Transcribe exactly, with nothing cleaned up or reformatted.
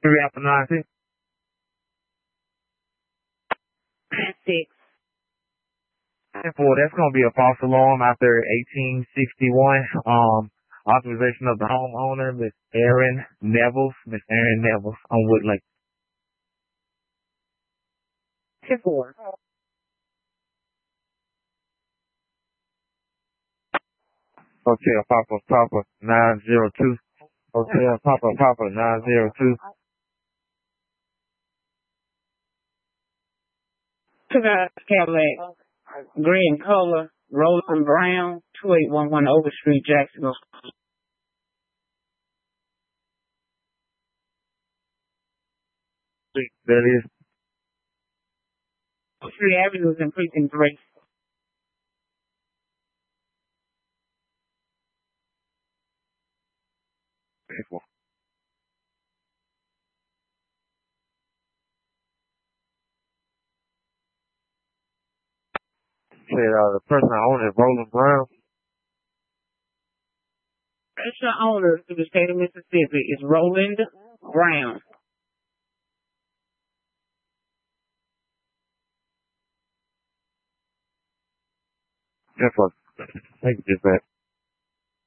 Three after nine six. Six. And four, that's gonna be a false alarm after eighteen sixty-one. Um, authorization of the homeowner, Miss Erin Nevels, Miss Erin Nevels on Woodlake. Ten four. Hotel Papa Papa nine zero two. Hotel Papa Papa nine zero two. Took out Cadillac, green color, Roland Brown, two eight one one Over Street, Jacksonville. That is Street Avenue is in precinct three. people. Said uh, the person I own is Roland Brown. Restaurant owner through the state of Mississippi is Roland Brown. That's what. Thank you, just that.